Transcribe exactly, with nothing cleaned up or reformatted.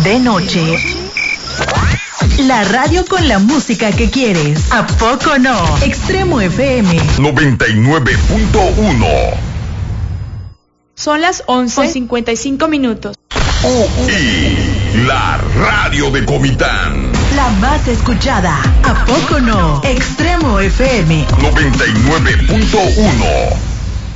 de noche. La radio con la música que quieres. ¿A poco no? Extremo F M noventa y nueve punto uno. Son las once con cincuenta y cinco minutos. Y la radio de Comitán. La más escuchada. ¿A poco no? Extremo F M noventa y nueve punto uno.